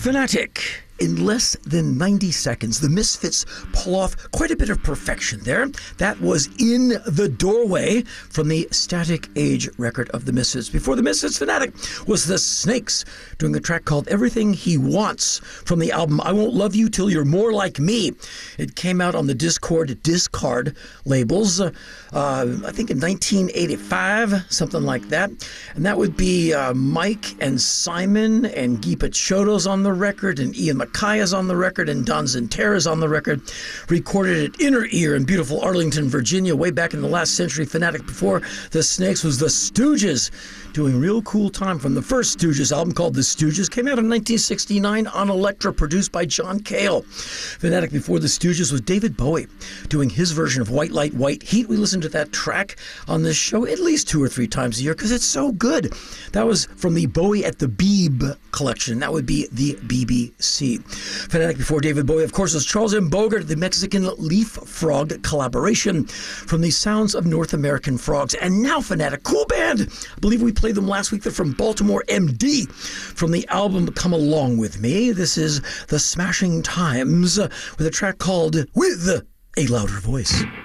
Fanatic. In less than 90 seconds, the Misfits pull off quite a bit of perfection there. That was In the Doorway from the Static Age record of the Misfits. Before the Misfits, Fanatic was the Snakes doing a track called Everything He Wants from the album I Won't Love You Till You're More Like Me. It came out on the Discard labels, I think in 1985, something like that. And that would be Mike and Simon and Guy Picciotto's on the record, and Ian Mackay's on the record, and Don Zentera's on the record. Recorded at Inner Ear in beautiful Arlington, Virginia, way back in the last century. Fanatic before the Snakes was the Stooges, doing real cool time from the first Stooges album called The Stooges. Came out in 1969 on Elektra, produced by John Cale. Fanatic before the Stooges was David Bowie, doing his version of White Light, White Heat. We listen to that track on this show at least 2 or 3 times a year because it's so good. That was from the Bowie at the Beeb collection. That would be the BBC. Fanatic before David Bowie, of course, was Charles M. Bogart, the Mexican Leaf Frog collaboration from the Sounds of North American Frogs. And now Fanatic, cool band. I believe we played them last week. They're from Baltimore, MD, from the album Come Along With Me. This is the Smashing Times with a track called With a Louder Voice.